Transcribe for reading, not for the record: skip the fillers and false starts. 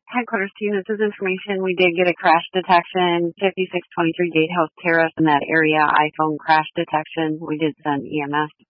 Headquarters team, this is information. We did get a crash detection, 5623 Gatehouse Terrace in that area, iPhone crash detection. We did send EMS.